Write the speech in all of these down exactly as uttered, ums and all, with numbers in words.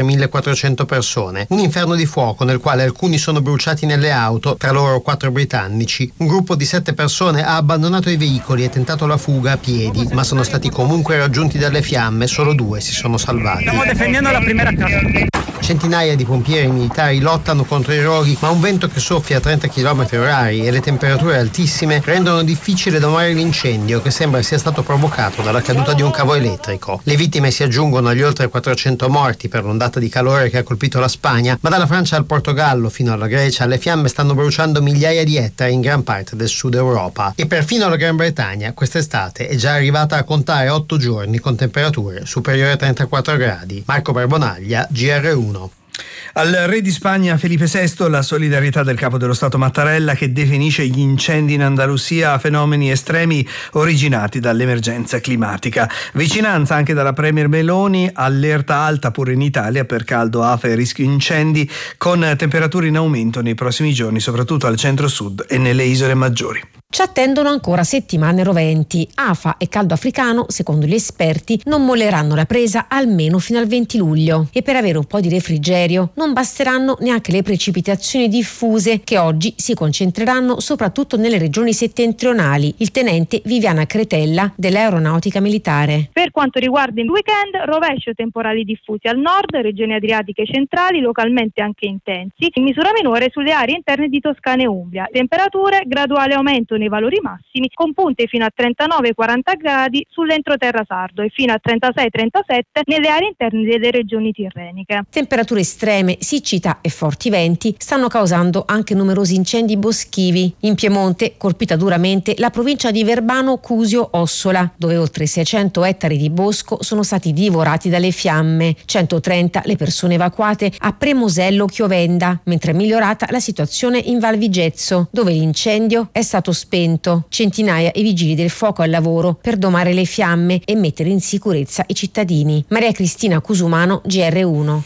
millequattrocento persone. Un inferno di fuoco nel quale alcuni sono bruciati nelle auto, tra loro quattro britannici. Un gruppo di sette persone ha abbandonato i veicoli e tentato la fuga a piedi, ma sono stati comunque raggiunti dalle fiamme, solo due si sono salvati. Stiamo difendendo la prima casa. Centinaia di pompieri e militari lottano contro i roghi, ma un vento che soffia a trenta chilometri orari e le temperature altissime rendono difficile domare l'incendio, che sembra sia stato provocato dalla caduta di un cavo elettrico. Le vittime si aggiungono agli oltre quattrocento morti per l'ondata di calore che ha colpito la Spagna, ma dalla Francia al Portogallo fino alla Grecia le fiamme stanno bruciando migliaia di ettari in gran parte del sud Europa. E perfino la Gran Bretagna quest'estate è già arrivata a contare otto giorni con temperature superiori a trentaquattro gradi. Marco Barbonaglia, G R uno. Al re di Spagna Felipe sesto la solidarietà del capo dello Stato Mattarella, che definisce gli incendi in Andalusia fenomeni estremi originati dall'emergenza climatica. Vicinanza anche dalla premier Meloni, allerta alta pure in Italia per caldo, afa e rischio incendi, con temperature in aumento nei prossimi giorni, soprattutto al centro-sud e nelle isole maggiori. Ci attendono ancora settimane roventi. Afa e caldo africano, secondo gli esperti, non molleranno la presa almeno fino al venti luglio. E per avere un po' di refrigerio non basteranno neanche le precipitazioni diffuse, che oggi si concentreranno soprattutto nelle regioni settentrionali. Il tenente Viviana Cretella dell'Aeronautica Militare. Per quanto riguarda il weekend, rovescio temporali diffusi al nord, regioni adriatiche centrali, localmente anche intensi, in misura minore sulle aree interne di Toscana e Umbria. Temperature, graduale aumento nei valori massimi, con punte fino a trentanove quaranta gradi sull'entroterra sardo e fino a trentasei trentasette nelle aree interne delle regioni tirreniche. Temperature estreme, siccità e forti venti stanno causando anche numerosi incendi boschivi. In Piemonte, colpita duramente la provincia di Verbano Cusio Ossola, dove oltre seicento ettari di bosco sono stati divorati dalle fiamme. centotrenta le persone evacuate a Premosello Chiovenda, mentre è migliorata la situazione in Val Vigezzo, dove l'incendio è stato spento. Centinaia i vigili del fuoco al lavoro per domare le fiamme e mettere in sicurezza i cittadini. Maria Cristina Cusumano, G R uno.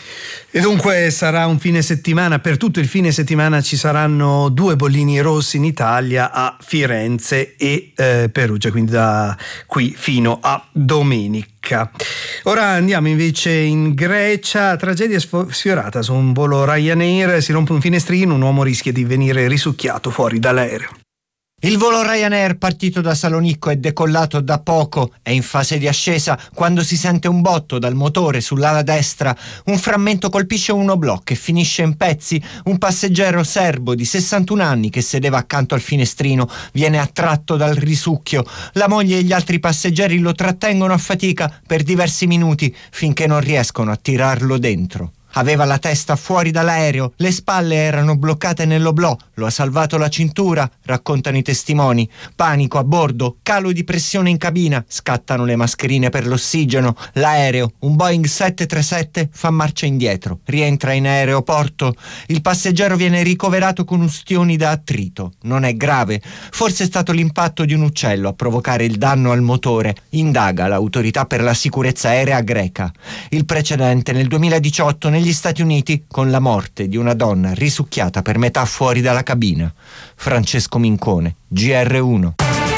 E dunque sarà un fine settimana, per tutto il fine settimana ci saranno due bollini rossi in Italia, a Firenze e eh, Perugia, quindi da qui fino a domenica. Ora andiamo invece in Grecia. Tragedia sfiorata su un volo Ryanair, si rompe un finestrino, un uomo rischia di venire risucchiato fuori dall'aereo. Il volo Ryanair, partito da Salonicco e decollato da poco, è in fase di ascesa quando si sente un botto dal motore sull'ala destra. Un frammento colpisce un oblò e finisce in pezzi. Un passeggero serbo di sessantuno anni che sedeva accanto al finestrino viene attratto dal risucchio. La moglie e gli altri passeggeri lo trattengono a fatica per diversi minuti finché non riescono a tirarlo dentro. Aveva la testa fuori dall'aereo, le spalle erano bloccate nell'oblò, lo ha salvato la cintura, raccontano i testimoni. Panico a bordo, calo di pressione in cabina, scattano le mascherine per l'ossigeno. L'aereo, un Boeing sette trentasette, fa marcia indietro, rientra in aeroporto. Il passeggero viene ricoverato con ustioni da attrito. Non è grave, forse è stato l'impatto di un uccello a provocare il danno al motore. Indaga l'autorità per la sicurezza aerea greca. Il precedente nel duemiladiciotto negli Stati Uniti con la morte di una donna risucchiata per metà fuori dalla cabina. Francesco Mincone, G R uno.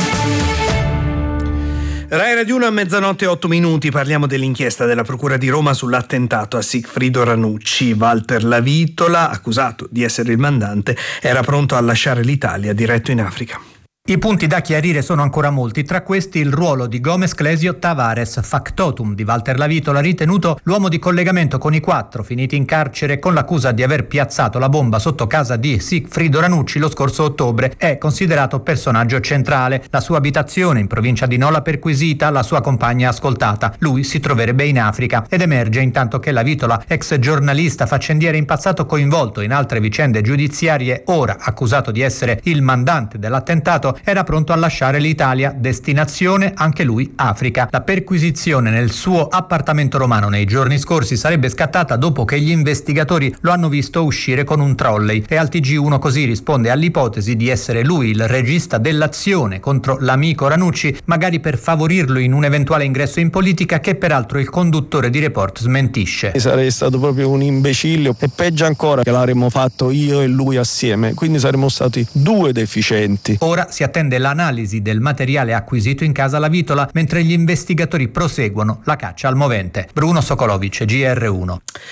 Rai Radio uno a mezzanotte e otto minuti, parliamo dell'inchiesta della Procura di Roma sull'attentato a Sigfrido Ranucci. Walter Lavitola, accusato di essere il mandante, era pronto a lasciare l'Italia diretto in Africa. I punti da chiarire sono ancora molti, tra questi il ruolo di Gomez Clesio Tavares, factotum di Walter Lavitola, ritenuto l'uomo di collegamento con i quattro finiti in carcere con l'accusa di aver piazzato la bomba sotto casa di Sigfrido Ranucci lo scorso ottobre. È considerato personaggio centrale, la sua abitazione in provincia di Nola perquisita, la sua compagna ascoltata. Lui si troverebbe in Africa ed emerge intanto che Lavitola, ex giornalista faccendiere in passato coinvolto in altre vicende giudiziarie, ora accusato di essere il mandante dell'attentato, era pronto a lasciare l'Italia, destinazione anche lui Africa. La perquisizione nel suo appartamento romano nei giorni scorsi sarebbe scattata dopo che gli investigatori lo hanno visto uscire con un trolley e al T G uno così risponde all'ipotesi di essere lui il regista dell'azione contro l'amico Ranucci, magari per favorirlo in un eventuale ingresso in politica, che peraltro il conduttore di Report smentisce. Sarei stato proprio un imbecille e peggio ancora che l'avremmo fatto io e lui assieme, quindi saremmo stati due deficienti. Ora si attende l'analisi del materiale acquisito in casa Lavitola mentre gli investigatori proseguono la caccia al movente. Bruno Sokolovic, G R uno.